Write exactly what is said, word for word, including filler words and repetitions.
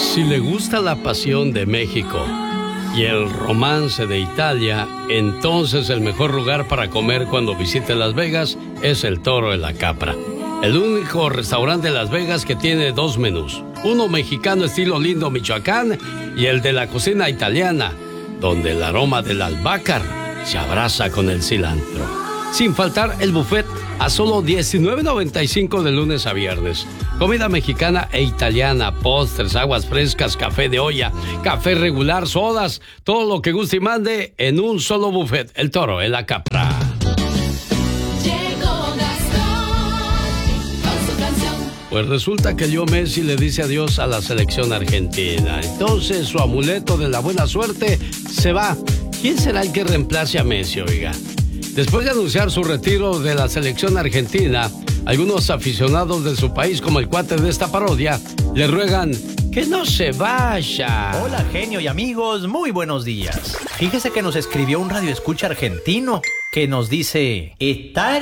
Si le gusta la pasión de México y el romance de Italia, entonces el mejor lugar para comer cuando visite Las Vegas es el Toro de la Capra. El único restaurante de Las Vegas que tiene dos menús. Uno mexicano estilo Lindo, Michoacán, y el de la cocina italiana, donde el aroma del albácar se abraza con el cilantro. Sin faltar el buffet a solo diecinueve noventa y cinco de lunes a viernes. Comida mexicana e italiana, postres, aguas frescas, café de olla, café regular, sodas, todo lo que guste y mande en un solo buffet. El Toro en la Capra. Pues resulta que Leo Messi le dice adiós a la selección argentina. Entonces su amuleto de la buena suerte se va. ¿Quién será el que reemplace a Messi, oiga? Después de anunciar su retiro de la selección argentina, algunos aficionados de su país, como el cuate de esta parodia, le ruegan que no se vaya. Hola, genio y amigos, muy buenos días. Fíjese que nos escribió un radioescucha argentino que nos dice: está